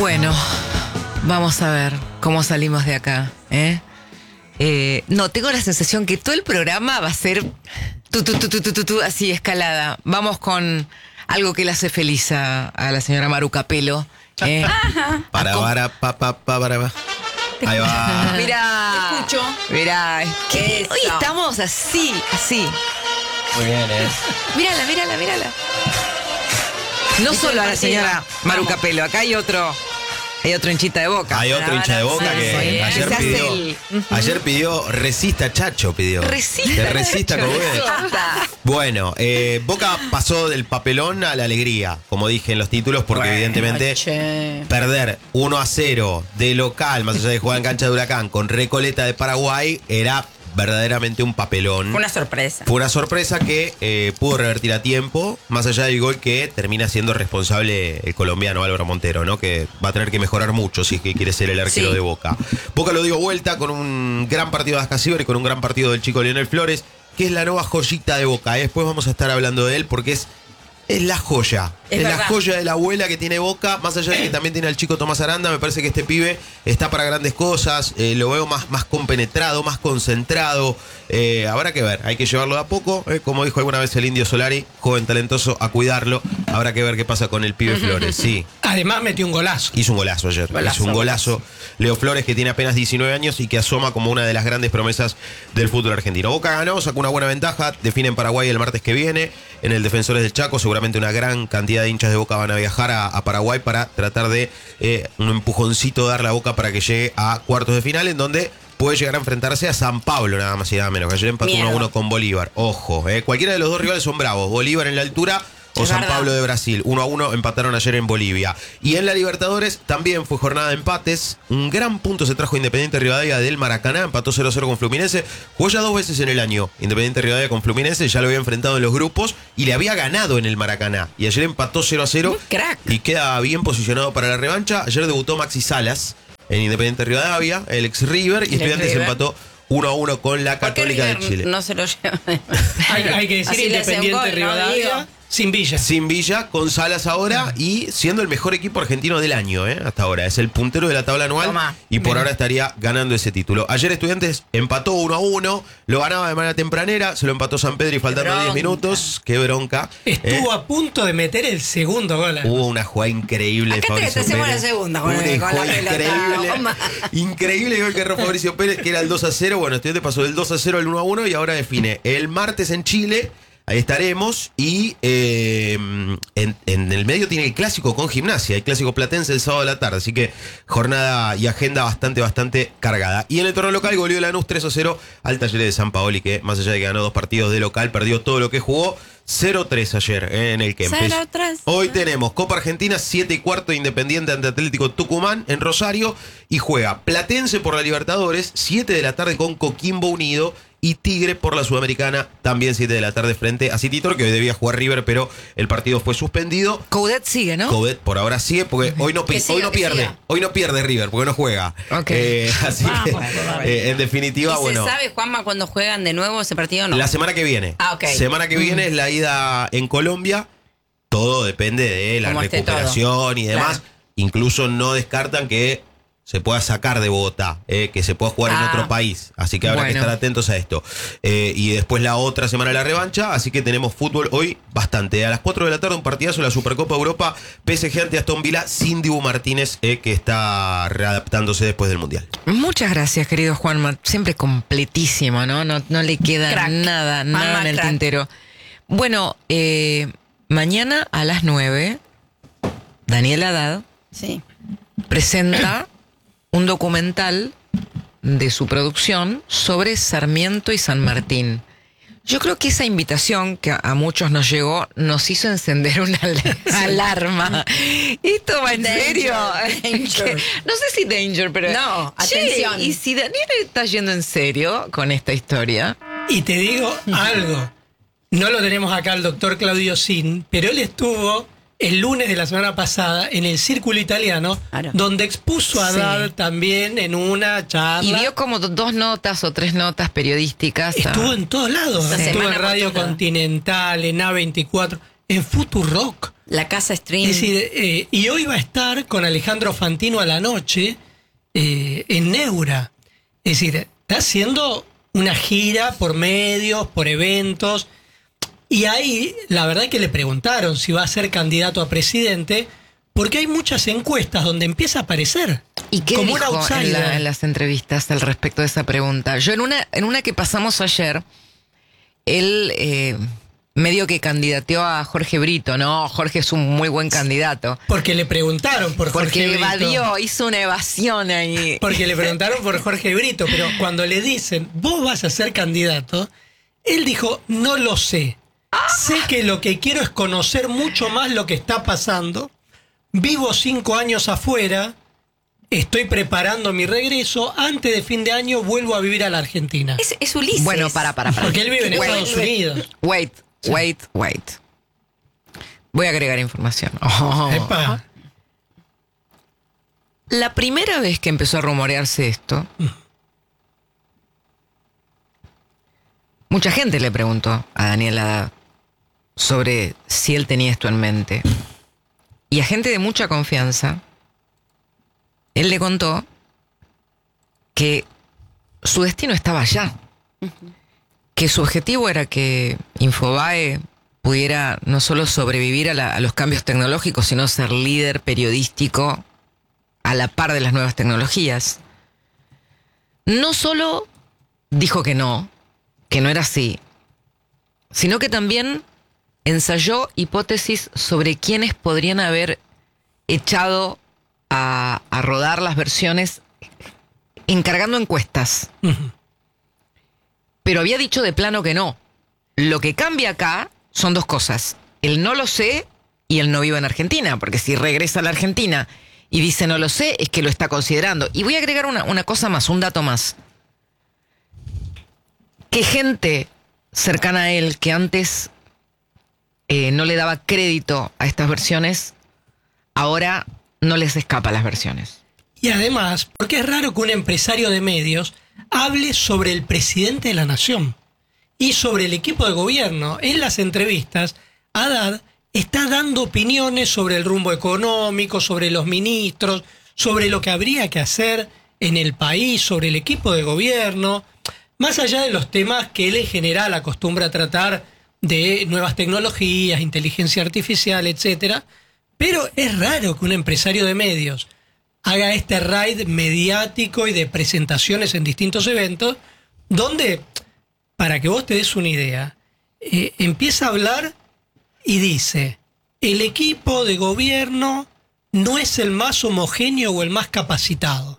Bueno, vamos a ver cómo salimos de acá, ¿eh? No, tengo la sensación que todo el programa va a ser así, escalada. Vamos con algo que le hace feliz a la señora Maru Capelo. Para. Ahí va. Mirá. Te escucho. Mirá, es que Eso. hoy estamos así. Muy bien, Mírala. No solo a la señora Maru Capelo, acá hay otro hinchita de Boca. Hay otro hincha de Boca que ayer pidió resista Chacho, pidió. Que resista Chacho, como es. resista. Bueno, Boca pasó del papelón a la alegría, como dije en los títulos, porque evidentemente perder 1-0 de local, más allá de jugar en cancha de Huracán, con Recoleta de Paraguay, era verdaderamente un papelón. Fue una sorpresa. Fue una sorpresa que pudo revertir a tiempo, más allá del gol que termina siendo responsable el colombiano Álvaro Montero, ¿no? Que va a tener que mejorar mucho si es que quiere ser el arquero de Boca. Boca lo dio vuelta con un gran partido de Ascasíbar y con un gran partido del chico Lionel Flores, que es la nueva joyita de Boca. Después vamos a estar hablando de él porque es la joya. Es la joya de la abuela que tiene Boca, más allá de que también tiene al chico Tomás Aranda. Me parece que este pibe está para grandes cosas. Lo veo más compenetrado, más concentrado. Habrá que ver, hay que llevarlo de a poco. Como dijo alguna vez el Indio Solari, joven talentoso, a cuidarlo. Habrá que ver qué pasa con el pibe Flores. Sí. Además metió un golazo. Hizo un golazo ayer. Hizo un golazo. Leo Flores, que tiene apenas 19 años y que asoma como una de las grandes promesas del fútbol argentino. Boca ganó, sacó una buena ventaja. Define en Paraguay el martes que viene. En el Defensores del Chaco, seguramente una gran cantidad de hinchas de Boca van a viajar a Paraguay para tratar de un empujoncito darle a Boca para que llegue a cuartos de final, en donde puede llegar a enfrentarse a San Pablo, nada más y nada menos, que ayer empató 1-1 con Bolívar. Ojo, cualquiera de los dos rivales son bravos. Bolívar en la altura o San Pablo de Brasil. 1-1 empataron ayer en Bolivia. Y en la Libertadores también fue jornada de empates. Un gran punto se trajo Independiente Rivadavia del Maracaná. Empató 0-0 con Fluminense. Jugó ya 2 veces en el año Independiente Rivadavia con Fluminense. Ya lo había enfrentado en los grupos y le había ganado en el Maracaná. Y ayer empató 0-0. Crack. Y queda bien posicionado para la revancha. Ayer debutó Maxi Salas en Independiente Rivadavia, el ex River. Y Estudiantes empató 1-1 con la Católica de Chile. No se lo lleva. Hay que decir Así le hace un Independiente gol, ¿no? Rivadavia. Digo. Sin Villa. Sin Villa, con Salas ahora y siendo el mejor equipo argentino del año, hasta ahora. Es el puntero de la tabla anual y por ahora estaría ganando ese título. Ayer Estudiantes empató 1-1, lo ganaba de manera tempranera, se lo empató San Pedro y faltando 10 minutos. Qué bronca. Estuvo a punto de meter el segundo gol. Hubo una jugada increíble de Fabricio Pérez. Hacemos la segunda con la pelota. Increíble gol que erró Fabricio Pérez, que era el 2-0. Bueno, Estudiantes pasó del 2-0 al 1-1 y ahora define el martes en Chile. Ahí estaremos y en el medio tiene el clásico con Gimnasia, el clásico platense el sábado de la tarde, así que jornada y agenda bastante cargada. Y en el torneo local goleó Lanús 3-0 al Talleres de San Paoli, que más allá de que ganó 2 partidos de local, perdió todo lo que jugó. 0-3 ayer en el Kempes. 0-3. Hoy tenemos Copa Argentina, 7:15 Independiente ante Atlético Tucumán en Rosario y juega Platense por la Libertadores, 7 de la tarde con Coquimbo Unido y Tigre por la Sudamericana, también 7 de la tarde frente a City Torque, que hoy debía jugar River, pero el partido fue suspendido. Coudet sigue, ¿no? Coudet por ahora sigue, porque hoy no pierde River, porque no juega. Okay. Así que, en definitiva, ¿Y se sabe, Juanma, cuándo juegan de nuevo ese partido o no? La semana que viene. Semana que viene es la ida en Colombia. Todo depende de la recuperación y demás. Claro. Incluso no descartan que se pueda sacar de Bogotá, que se pueda jugar en otro país. Así que habrá que estar atentos a esto. Y después la otra semana la revancha. Así que tenemos fútbol hoy bastante. A las 4 de la tarde un partidazo de la Supercopa Europa. PSG ante Aston Villa sin Dibu Martínez, que está readaptándose después del Mundial. Muchas gracias, querido Juanma. Siempre completísimo, ¿no? No le queda nada en el tintero. Bueno, mañana a las 9, Daniel Haddad presenta un documental de su producción sobre Sarmiento y San Martín. Yo creo que esa invitación que a muchos nos llegó nos hizo encender una alarma. ¿Esto va en serio? Danger. No sé si danger, pero... No, atención. ¿Y si Daniel está yendo en serio con esta historia? Y te digo algo. No lo tenemos acá el doctor Claudio Sin, pero él estuvo el lunes de la semana pasada en el Círculo Italiano, donde expuso a Haddad también en una charla. Y dio como 2 notas o 3 notas periodísticas. Estuvo en todos lados. Estuvo en Radio Continental, en A24, en Futurock. La casa stream. Es decir, y hoy va a estar con Alejandro Fantino a la noche en Neura. Es decir, está haciendo una gira por medios, por eventos. Y ahí, la verdad que le preguntaron si va a ser candidato a presidente, porque hay muchas encuestas donde empieza a aparecer. ¿Y qué como un dijo outsider en las entrevistas al respecto de esa pregunta? Yo en una que pasamos ayer, él medio que candidateó a Jorge Brito. No, Jorge es un muy buen candidato. Porque le preguntaron por Jorge Porque Brito. evadió, hizo una evasión ahí. Porque le preguntaron por Jorge Brito, pero cuando le dicen, vos vas a ser candidato, él dijo, no lo sé. Sé que lo que quiero es conocer mucho más lo que está pasando. Vivo 5 años afuera, estoy preparando mi regreso. Antes de fin de año vuelvo a vivir a la Argentina. Es Ulises. Bueno, para. Porque él vive en Estados Unidos. Wait. Voy a agregar información. Epa. La primera vez que empezó a rumorearse esto, mucha gente le preguntó a Daniel Haddad sobre si él tenía esto en mente. Y a gente de mucha confianza, él le contó que su destino estaba allá. Que su objetivo era que Infobae pudiera no solo sobrevivir a los cambios tecnológicos, sino ser líder periodístico a la par de las nuevas tecnologías. No solo dijo que no era así, sino que también ensayó hipótesis sobre quiénes podrían haber echado a rodar las versiones encargando encuestas. Pero había dicho de plano que no. Lo que cambia acá son dos cosas. El no lo sé y el no vivo en Argentina. Porque si regresa a la Argentina y dice no lo sé, es que lo está considerando. Y voy a agregar una cosa más, un dato más. Que gente cercana a él que antes no le daba crédito a estas versiones, ahora no les escapa las versiones. Y además, porque es raro que un empresario de medios hable sobre el presidente de la nación y sobre el equipo de gobierno. En las entrevistas, Haddad está dando opiniones sobre el rumbo económico, sobre los ministros, sobre lo que habría que hacer en el país, sobre el equipo de gobierno, más allá de los temas que él en general acostumbra a tratar de nuevas tecnologías, inteligencia artificial, etcétera. Pero es raro que un empresario de medios haga este raid mediático y de presentaciones en distintos eventos, donde, para que vos te des una idea, empieza a hablar y dice, el equipo de gobierno no es el más homogéneo o el más capacitado.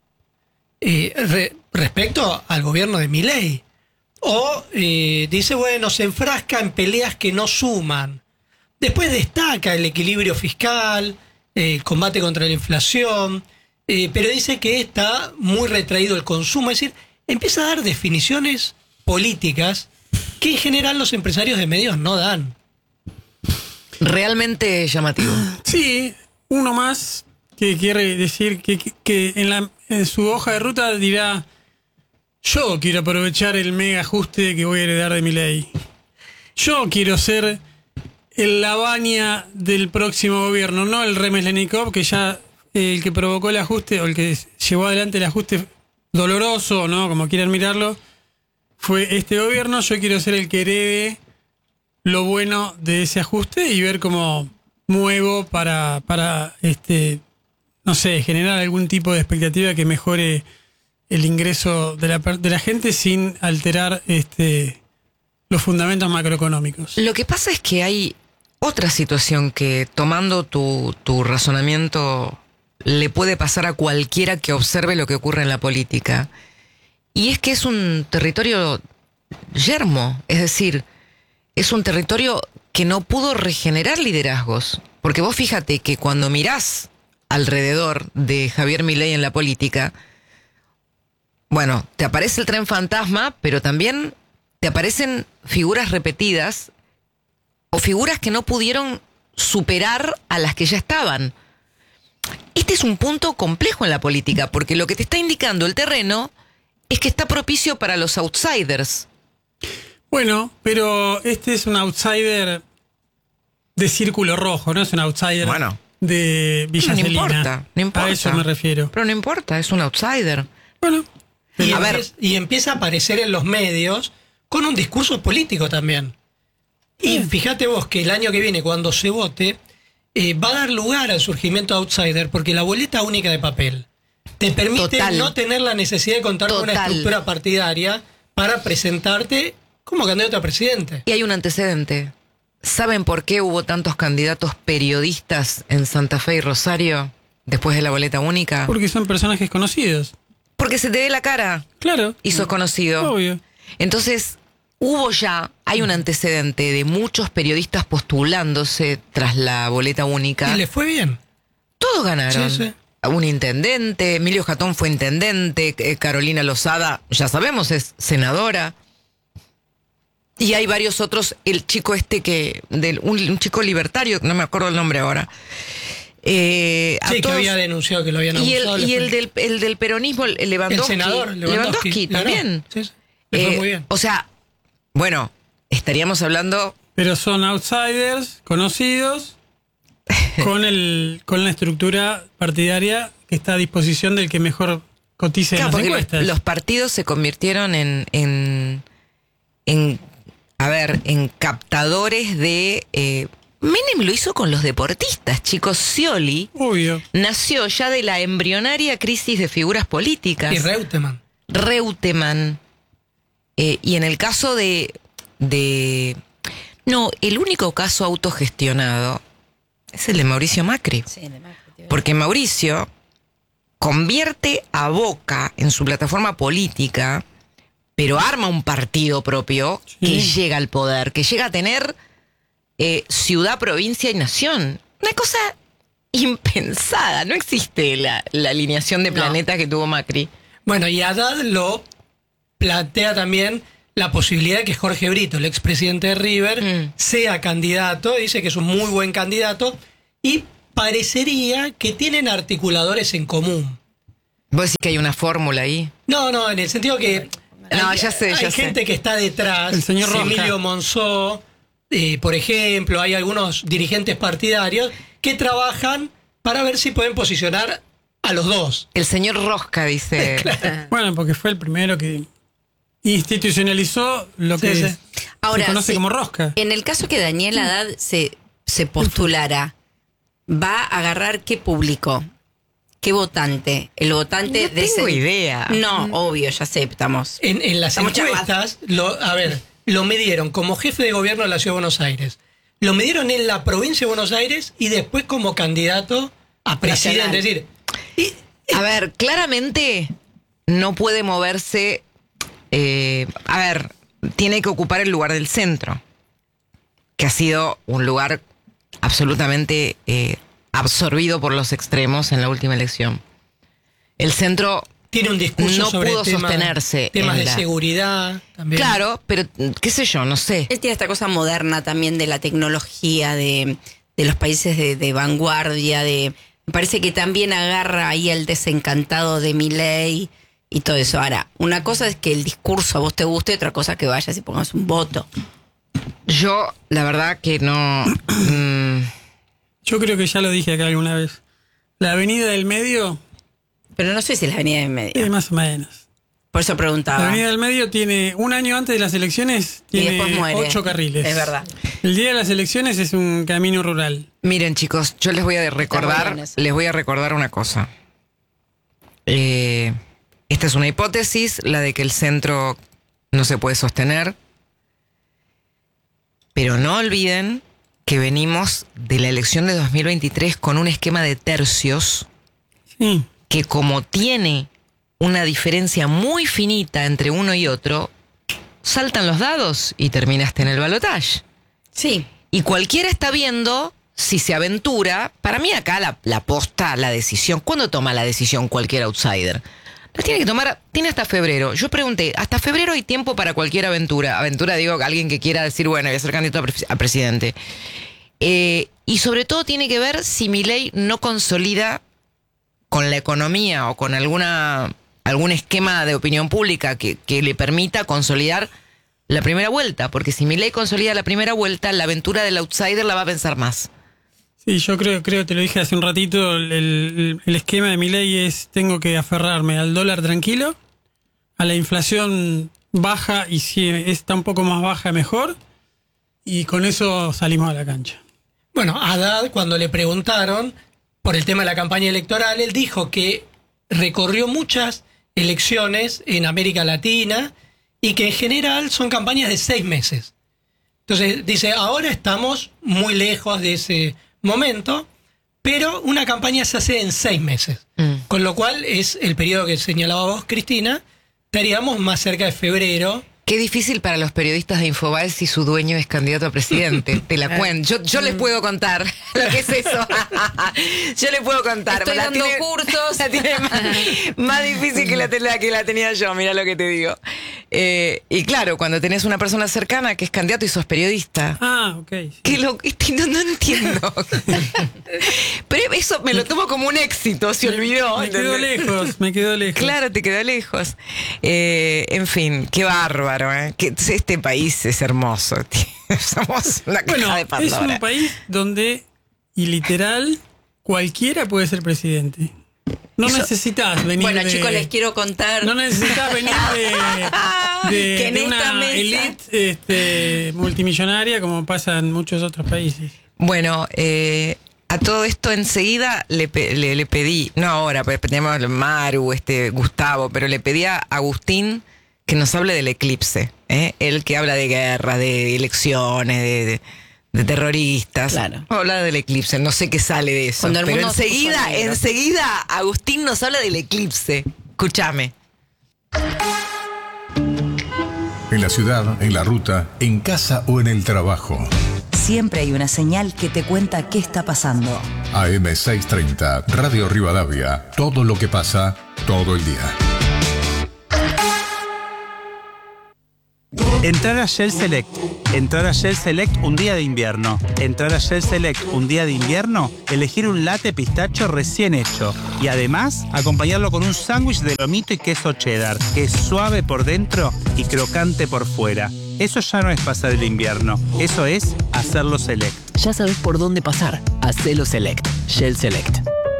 Respecto al gobierno de Milei. O dice, bueno, se enfrasca en peleas que no suman. Después destaca el equilibrio fiscal, el combate contra la inflación, pero dice que está muy retraído el consumo. Es decir, empieza a dar definiciones políticas que en general los empresarios de medios no dan. Realmente llamativo. Sí, uno más que quiere decir que en su hoja de ruta dirá, yo quiero aprovechar el mega ajuste que voy a heredar de Milei. Yo quiero ser el Lavagna del próximo gobierno, no el Remeslenikov, que ya el que provocó el ajuste, o el que llevó adelante el ajuste doloroso, ¿no? Como quieran mirarlo, fue este gobierno. Yo quiero ser el que herede lo bueno de ese ajuste y ver cómo muevo para no sé, generar algún tipo de expectativa que mejore el ingreso de la gente sin alterar los fundamentos macroeconómicos. Lo que pasa es que hay otra situación que, tomando tu razonamiento, le puede pasar a cualquiera que observe lo que ocurre en la política. Y es que es un territorio yermo, es decir, es un territorio que no pudo regenerar liderazgos. Porque vos fíjate que cuando mirás alrededor de Javier Milei en la política, bueno, te aparece el tren fantasma, pero también te aparecen figuras repetidas o figuras que no pudieron superar a las que ya estaban. Este es un punto complejo en la política, porque lo que te está indicando el terreno es que está propicio para los outsiders. Bueno, pero este es un outsider de círculo rojo, no es un outsider Bueno. de Villa No Celina. importa, no importa. A eso me refiero. Pero no importa, es un outsider. Bueno, Y empieza a aparecer en los medios con un discurso político también. Y fíjate vos que el año que viene, cuando se vote, va a dar lugar al surgimiento de outsider, porque la boleta única de papel te permite Total. no tener la necesidad de contar con una Total. estructura partidaria para presentarte como candidato a presidente. Y hay un antecedente. ¿Saben por qué hubo tantos candidatos periodistas en Santa Fe y Rosario después de la boleta única? porque son personajes conocidos. Porque se te ve la cara Claro. y sos conocido. Obvio. Entonces, hay un antecedente de muchos periodistas postulándose tras la boleta única. Y le fue bien. Todos ganaron. Sí, sí. Un intendente, Emilio Jatón fue intendente, Carolina Lozada, ya sabemos, es senadora. Y hay varios otros, el chico un chico libertario, no me acuerdo el nombre ahora. A Sí, que todos- había denunciado que lo habían y abusado. el del peronismo, el Lewandowski. El senador Lewandowski ganó. también. Sí, sí. Le fue muy bien. O sea, bueno, estaríamos hablando. Pero son outsiders conocidos con la estructura partidaria que está a disposición del que mejor cotice en Claro, las porque encuestas. los partidos se convirtieron en captadores de. Menem lo hizo con los deportistas, chicos. Scioli Obvio. nació ya de la embrionaria crisis de figuras políticas. Y Reutemann. Reutemann. Y en el caso no, el único caso autogestionado es el de Mauricio Macri. Sí, de Macri, Porque Mauricio convierte a Boca en su plataforma política, pero arma un partido propio que llega al poder, que llega a tener ciudad, provincia y nación. Una cosa impensada. No existe la alineación de planeta que tuvo Macri. Bueno, y Haddad lo plantea también la posibilidad de que Jorge Brito, el expresidente de River, sea candidato. Dice que es un muy buen candidato y parecería que tienen articuladores en común. ¿Vos decís que hay una fórmula ahí? No, en el sentido que No, hay, ya sé, hay ya sé. gente que está detrás. El señor Roja. Emilio Monzó, por ejemplo, hay algunos dirigentes partidarios que trabajan para ver si pueden posicionar a los dos. El señor Rosca dice. Bueno, porque fue el primero que institucionalizó lo que Sí, sí. se conoce como rosca. En el caso que Daniel Haddad se postulara, ¿va a agarrar qué público? ¿Qué votante? El votante No tengo idea. No, obvio, ya aceptamos. En las Estamos encuestas, lo midieron como jefe de gobierno de la Ciudad de Buenos Aires. Lo midieron en la provincia de Buenos Aires y después como candidato a presidente. Nacional. Es decir, A ver, claramente no puede moverse. Tiene que ocupar el lugar del centro, que ha sido un lugar absolutamente absorbido por los extremos en la última elección. El centro tiene un discurso no sobre pudo sostenerse temas en de la- seguridad también. Claro, pero qué sé yo, no sé. Él tiene esta cosa moderna también de la tecnología, de los países de vanguardia, me parece que también agarra ahí el desencantado de Milei y todo eso. Ahora, una cosa es que el discurso a vos te guste, otra cosa que vayas y pongas un voto. Yo, la verdad que no. Yo creo que ya lo dije acá alguna vez. La avenida del medio, Pero no sé si es la avenida en medio. más o menos. Por eso La preguntaba. avenida del medio tiene, un año antes de las elecciones, Y tiene después muere. 8 carriles. Es verdad. El día de las elecciones es un camino rural. Miren, chicos, yo les voy a recordar una cosa. Esta es una hipótesis, la de que el centro no se puede sostener. Pero no olviden que venimos de la elección de 2023 con un esquema de tercios Sí. que, como tiene una diferencia muy finita entre uno y otro, saltan los dados y terminaste en el balotaje. Sí. Y cualquiera está viendo si se aventura. Para mí acá la posta, la decisión. ¿Cuándo toma la decisión cualquier outsider? La tiene que tomar, tiene hasta febrero. Yo pregunté, ¿hasta febrero hay tiempo para cualquier aventura? Aventura, digo, alguien que quiera decir, bueno, voy a ser candidato a presidente. Y sobre todo tiene que ver si Milei no consolida con la economía o con algún esquema de opinión pública que le permita consolidar la primera vuelta, porque si Milei consolida la primera vuelta, la aventura del outsider la va a pensar más. Sí, yo creo, te lo dije hace un ratito, el esquema de Milei es: tengo que aferrarme al dólar tranquilo, a la inflación baja, y si está un poco más baja mejor, y con eso salimos a la cancha. Bueno, Haddad, cuando le preguntaron por el tema de la campaña electoral, él dijo que recorrió muchas elecciones en América Latina y que en general son campañas de 6 meses. Entonces dice, ahora estamos muy lejos de ese momento, pero una campaña se hace en 6 meses. Con lo cual es el periodo que señalaba vos, Cristina, estaríamos más cerca de febrero. Qué difícil para los periodistas de Infobae si su dueño es candidato a presidente. Te la cuento. Yo les puedo contar lo que es eso. Yo les puedo contar. Estoy dando cursos. La tiene más difícil que la tenía yo, mira lo que te digo. Y claro, cuando tenés una persona cercana que es candidato y sos periodista. Ah, ok. Sí. No entiendo. Pero eso me lo tomo como un éxito, se olvidó. Me quedó lejos. Claro, te quedó lejos. En fin, qué bárbaro. Que este país es hermoso, tío. Somos una caja de Pandora. Es un país donde, y literal, cualquiera puede ser presidente. No necesitas venir Bueno, chicos, les quiero contar. No necesitas venir de una elite multimillonaria como pasa en muchos otros países. Bueno, a todo esto enseguida le pedí, no ahora, porque tenemos Maru, Gustavo, pero le pedí a Agustín que nos hable del eclipse, él que habla de guerra, de elecciones, de terroristas. Claro. Habla del eclipse, no sé qué sale de eso. Cuando el pero mundo enseguida Agustín nos habla del eclipse. Escúchame. En la ciudad, en la ruta, en casa o en el trabajo. Siempre hay una señal que te cuenta qué está pasando. AM630, Radio Rivadavia. Todo lo que pasa, todo el día. Entrar a Shell Select. Entrar a Shell Select un día de invierno. Entrar a Shell Select un día de invierno, elegir un latte pistacho recién hecho. Y además, acompañarlo con un sándwich de lomito y queso cheddar, que es suave por dentro y crocante por fuera. Eso ya no es pasar el invierno, eso es hacerlo Select. Ya sabes por dónde pasar. Hacelo Select. Shell Select.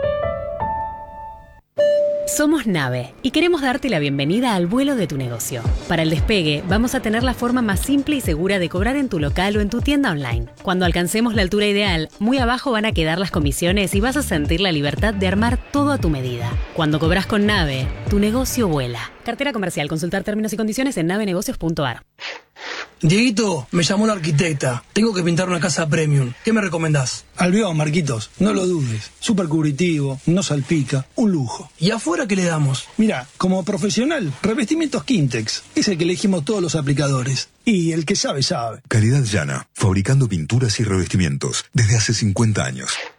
Somos Nave y queremos darte la bienvenida al vuelo de tu negocio. Para el despegue, vamos a tener la forma más simple y segura de cobrar en tu local o en tu tienda online. Cuando alcancemos la altura ideal, muy abajo van a quedar las comisiones y vas a sentir la libertad de armar todo a tu medida. Cuando cobras con Nave, tu negocio vuela. Cartera comercial. Consultar términos y condiciones en navenegocios.ar. Dieguito, me llamó la arquitecta. Tengo que pintar una casa premium. ¿Qué me recomendás? Albión, Marquitos. No lo dudes. Súper cubritivo, no salpica, un lujo. ¿Y afuera qué le damos? Mira, como profesional, revestimientos Quintex. Es el que elegimos todos los aplicadores. Y el que sabe, sabe. Calidad Llana, fabricando pinturas y revestimientos desde hace 50 años.